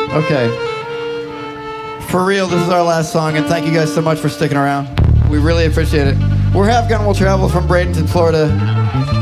Okay. For real, this is our last song, and thank you guys so much for sticking around. We really appreciate it. We're Half Gun Will Travel from Bradenton, Florida.